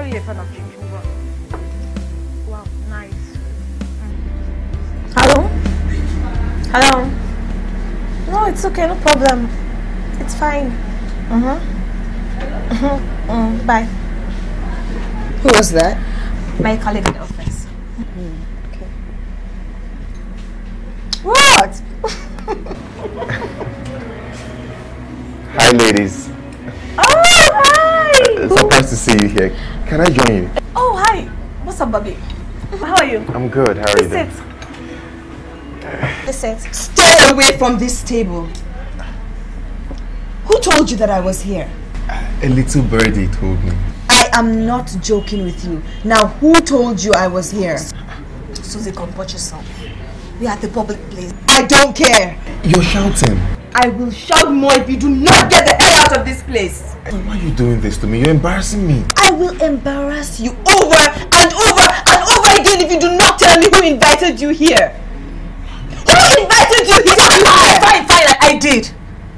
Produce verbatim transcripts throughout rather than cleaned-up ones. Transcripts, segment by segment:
only a fan of Jimmy, but wow, nice. Mm. Hello? Hello? No, it's okay, no problem. It's fine. Mm-hmm. Mm-hmm. Mm, bye. Who was that? My colleague in the office. Mm, okay. What? Hi, ladies. Oh, hi! Surprised to see you here. Can I join you? Oh, hi. What's up, Bobby? How are you? I'm good. How are you doing? This it. Stay away from this table. Who told you that I was here? A little birdie told me. I am not joking with you. Now, who told you I was here? Susie, comport yourself. We are at the public place. I don't care. You're shouting. I will shout more if you do not get the hell out of this place. Why are you doing this to me? You're embarrassing me. I will embarrass you over and over and over again if you do not tell me who invited you here. Who invited you here? Fine, fine, fine. I did.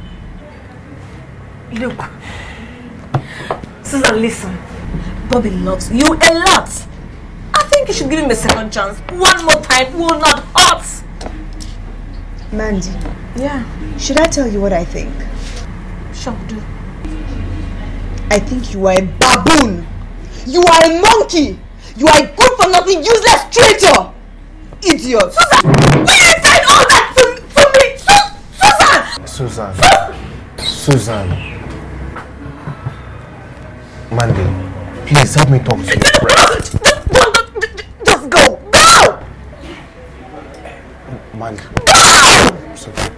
Look. Susan, listen. Bobby loves you a lot. I think you should give him a second chance. One more time will not hurt. Mandy. Yeah. Should I tell you what I think? Sure, do. I think you are a baboon. You are a monkey. You are a good for nothing, useless traitor. Idiot. Susan! Why are you saying all that to, to me? Su Susan! Susan. Susan. Mandy, please help me talk to you. Just go. Go! Mandy. Sorry.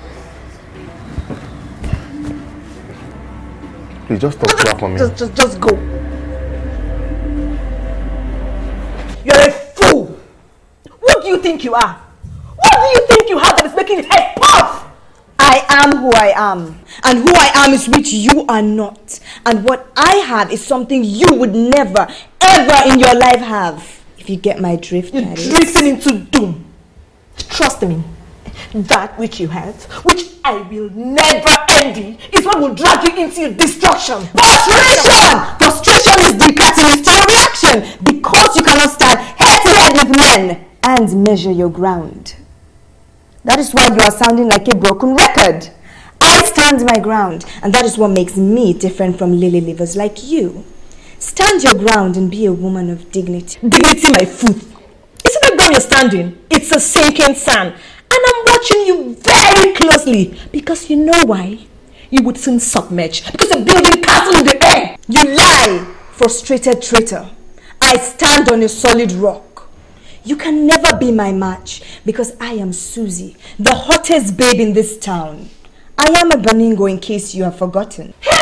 Please just talk to her for me. Just, just, just go. You're a fool. What do you think you are? What do you think you have that is making your head puff? I am who I am. And who I am is which you are not. And what I have is something you would never, ever in your life have. If you get my drift, You're drifting into doom. Trust me. That which you have, which I will never envy, is what will drag you into your destruction. Frustration! Frustration is the catalyst to your reaction because you cannot stand head to head with men and measure your ground. That is why you are sounding like a broken record. I stand my ground, and that is what makes me different from lily livers like you. Stand your ground and be a woman of dignity. Dignity, my foot. Isn't that ground you're standing? It's a sinking sand. And I'm watching you very closely because you know why? You would soon submerge because you're building castle in the air. You lie, frustrated traitor. I stand on a solid rock. You can never be my match because I am Susie, the hottest babe in this town. I am a Baningo in case you have forgotten. Hey!